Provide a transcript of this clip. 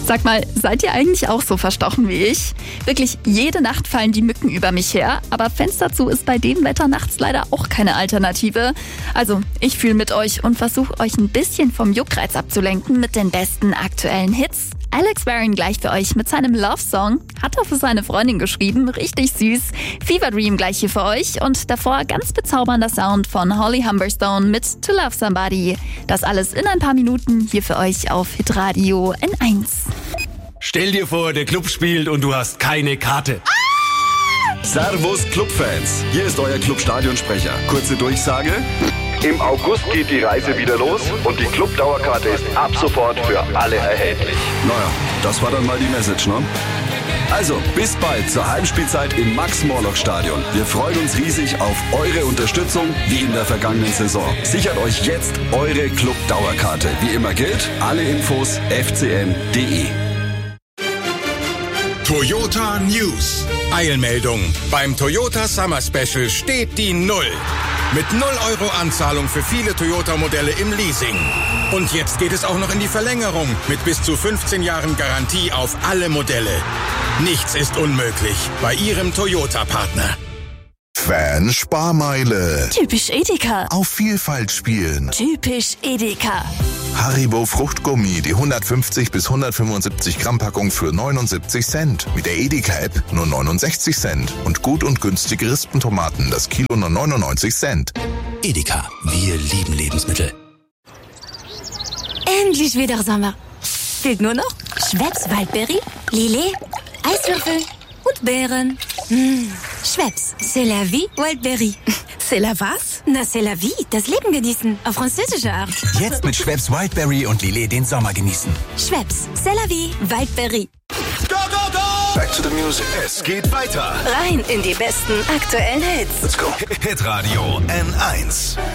Sag mal, seid ihr eigentlich auch so verstochen wie ich? Wirklich, jede Nacht fallen die Mücken über mich her, aber Fenster zu ist bei dem Wetter nachts leider auch keine Alternative. Also, ich fühle mit euch und versuche euch ein bisschen vom Juckreiz abzulenken mit den besten aktuellen Hits. Alex Warren gleich für euch mit seinem Love-Song. Hat er für seine Freundin geschrieben, richtig süß. Fever Dream gleich hier für euch und davor ganz bezaubernder Sound von Holly Humberstone mit To Love Somebody. Das alles in ein paar Minuten hier für euch auf Hitradio N1. Stell dir vor, der Club spielt und du hast keine Karte. Servus Clubfans, hier ist euer Clubstadionsprecher. Kurze Durchsage. Im August geht die Reise wieder los und die Clubdauerkarte ist ab sofort für alle erhältlich. Naja, das war dann mal die Message, ne? Also, bis bald zur Heimspielzeit im Max-Morlock-Stadion. Wir freuen uns riesig auf eure Unterstützung, wie in der vergangenen Saison. Sichert euch jetzt eure Clubdauerkarte. Wie immer gilt, alle Infos fcm.de. Toyota News. Eilmeldung. Beim Toyota Summer Special steht die Null. Mit 0 Euro Anzahlung für viele Toyota-Modelle im Leasing. Und jetzt geht es auch noch in die Verlängerung mit bis zu 15 Jahren Garantie auf alle Modelle. Nichts ist unmöglich bei Ihrem Toyota-Partner. Fan-Sparmeile. Typisch Edeka. Auf Vielfalt spielen. Typisch Edeka. Haribo Fruchtgummi, die 150 bis 175 Gramm Packung für 79 Cent. Mit der Edeka-App nur 69 Cent. Und gut und günstige Rispentomaten, das Kilo nur 99 Cent. Edeka, wir lieben Lebensmittel. Endlich wieder Sommer. Fehlt nur noch Schweppes Waldbeere, Lillet, Eiswürfel und Beeren. Schweppes, c'est la vie Wildberry. C'est la was? Na, c'est la vie, das Leben genießen, auf französische Art. Jetzt mit Schweppes Wildberry und Lillet den Sommer genießen. Schweppes, c'est la vie Wildberry. Go, go, go! Back to the music. Es geht weiter. Rein in die besten aktuellen Hits. Let's go. Hitradio N1.